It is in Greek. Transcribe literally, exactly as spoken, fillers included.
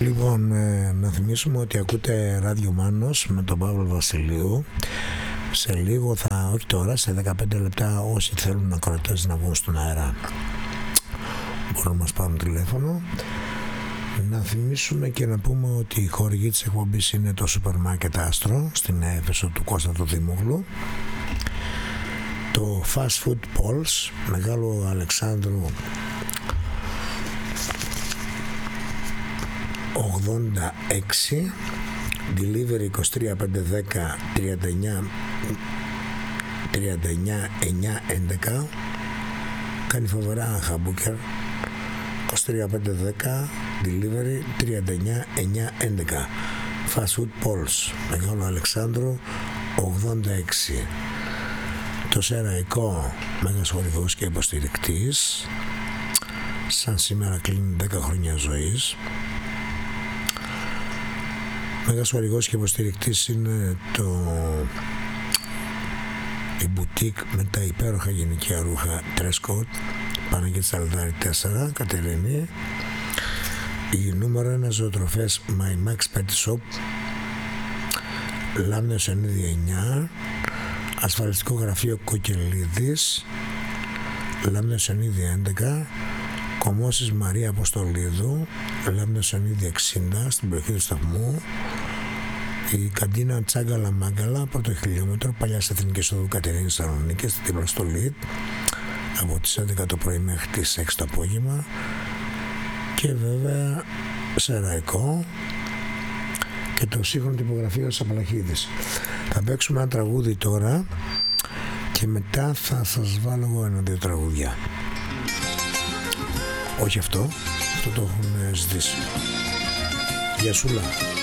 Λοιπόν, ε, να θυμίσουμε ότι ακούτε Ράδιο Μάνος με τον Παύλο Βασιλείου. Σε λίγο θα, όχι τώρα, σε δεκαπέντε λεπτά όσοι θέλουν να κρατήσουν να βγουν στον αέρα μπορούν να μας πάρουν τηλέφωνο. Να θυμίσουμε και να πούμε ότι η χορηγή της εκπομπής είναι το Σούπερ Μάρκετ Άστρο στην Έφεσο του Κώστα του Δημόγλου, το Fast Food Pulse Μεγάλο Αλεξάνδρου ογδόντα έξι, delivery είκοσι τρία πεντακόσια δέκα τριάντα εννιά τριάντα εννιά εννιακόσια έντεκα, κάνει φοβερά χαμπούκερ, είκοσι τρία πεντακόσια δέκα, delivery τριάντα εννιά εννιακόσια έντεκα, Fast Food Pulse Μεγάλο Αλεξάνδρου ογδόντα έξι. Το Σεραϊκό, μέγας χορηγός και υποστηρικτής, σαν σήμερα κλείνει δέκα χρόνια ζωής. Μέγας χορηγός και υποστηρικτής είναι το η μπουτίκ με τα υπέροχα γυναικεία ρούχα Dress Code, Παναγιώτη Σαλδάρη τέσσερα, Κατερίνη. Η νούμερο ένα ζωοτροφές My Max Pet Shop, Λάμνο Σενίδη εννιά, ασφαλιστικό γραφείο Κοκκελίδης, Λάμνο Σενίδη έντεκα, Κομμώσεις Μαρία Αποστολίδου, Λάμνο Σενίδη εξήντα στην περιοχή του σταθμού. Η καντίνα Τσάγκαλα Μάγκαλα, πρώτο χιλιόμετρο, παλιάς Εθνικής Οδού Κατερίνης Θεσσαλονίκης, δίπλα στο ΛΙΤ, από τις έντεκα το πρωί μέχρι τις έξι το απόγευμα. Και βέβαια Σεραϊκό και το σύγχρονο τυπογραφείο Σαπαλαχίδης. Θα παίξουμε ένα τραγούδι τώρα και μετά θα σας βάλω εγώ ένα-δύο τραγούδια. Όχι αυτό, αυτό το έχουν ζητήσει. Γεια σούλα.